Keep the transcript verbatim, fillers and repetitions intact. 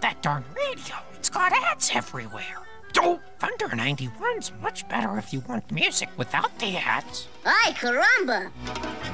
that darn radio. It's got ads everywhere. Oh, Thunder ninety-one's much better if you want music without the ads. Ay, caramba!